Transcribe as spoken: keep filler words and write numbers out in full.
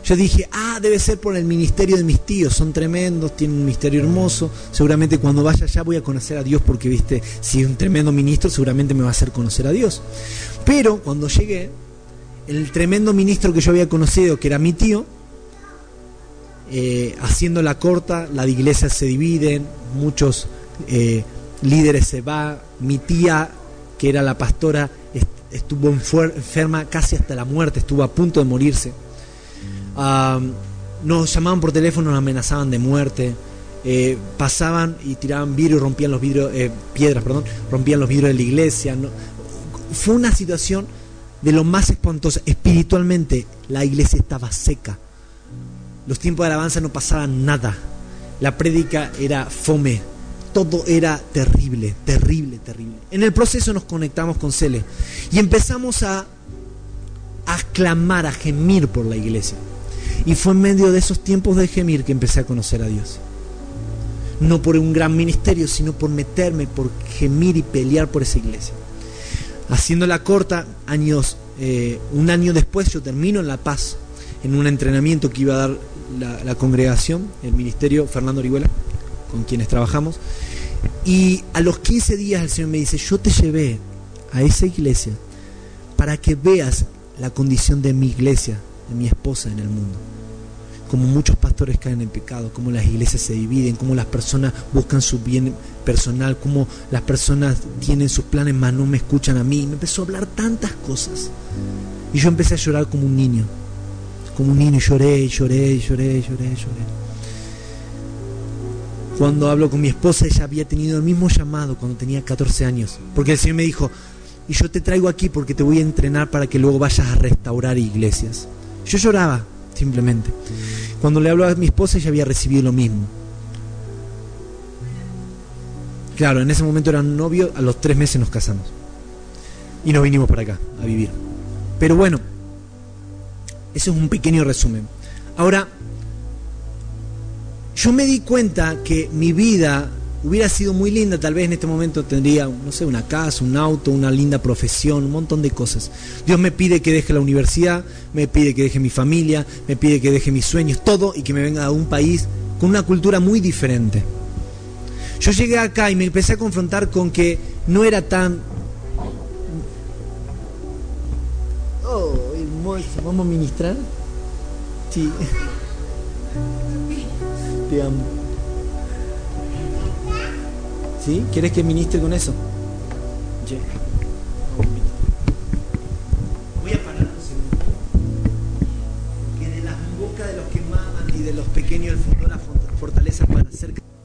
Yo dije, ah, debe ser por el ministerio de mis tíos, son tremendos, tienen un ministerio hermoso, seguramente cuando vaya allá voy a conocer a Dios porque, viste, si es un tremendo ministro, seguramente me va a hacer conocer a Dios. Pero cuando llegué, el tremendo ministro que yo había conocido, que era mi tío, eh, haciendo la corta, las iglesias se dividen, muchos eh, líderes se van, mi tía, que era la pastora, est- estuvo enferma casi hasta la muerte, estuvo a punto de morirse. Uh, nos llamaban por teléfono, nos amenazaban de muerte, eh, pasaban y tiraban vidrio, rompían los vidrios, eh, piedras, perdón, rompían los vidrios de la iglesia. No, fue una situación de lo más espantosa. Espiritualmente la iglesia estaba seca, los tiempos de alabanza no pasaban nada, la prédica era fome, todo era terrible, terrible, terrible. En el proceso nos conectamos con Cele y empezamos a, a clamar, a gemir por la iglesia. Y fue en medio de esos tiempos de gemir que empecé a conocer a Dios. No por un gran ministerio, sino por meterme, por gemir y pelear por esa iglesia. Haciéndola corta, años, eh, un año después yo termino en La Paz, en un entrenamiento que iba a dar la, la congregación, el ministerio Fernando Orihuela, con quienes trabajamos. Y a los quince días el Señor me dice, yo te llevé a esa iglesia para que veas la condición de mi iglesia, de mi esposa en el mundo. Como muchos pastores caen en pecado, cómo las iglesias se dividen, cómo las personas buscan su bien personal, cómo las personas tienen sus planes mas no me escuchan a mí. Me empezó a hablar tantas cosas y yo empecé a llorar como un niño, como un niño, y lloré, y lloré, y lloré, y lloré, y lloré. Cuando hablo con mi esposa, ella había tenido el mismo llamado cuando tenía catorce años, porque el Señor me dijo, y yo te traigo aquí porque te voy a entrenar para que luego vayas a restaurar iglesias. Yo lloraba, simplemente. Cuando le hablo a mi esposa, ella había recibido lo mismo. Claro, en ese momento eran novios, a los tres meses nos casamos. Y nos vinimos para acá, a vivir. Pero bueno, ese es un pequeño resumen. Ahora, yo me di cuenta que mi vida hubiera sido muy linda, tal vez en este momento tendría, no sé, una casa, un auto, una linda profesión, un montón de cosas. Dios me pide que deje la universidad, me pide que deje mi familia, me pide que deje mis sueños, todo, y que me venga a un país con una cultura muy diferente. Yo llegué acá y me empecé a confrontar con que no era tan... Oh, hermoso, ¿vamos a ministrar? Sí. Te amo. ¿Sí? ¿Quieres que ministre con eso? Yeah. Voy a parar un segundo. Que de las bocas de los que maman y de los pequeños el fundó la fortaleza para hacer...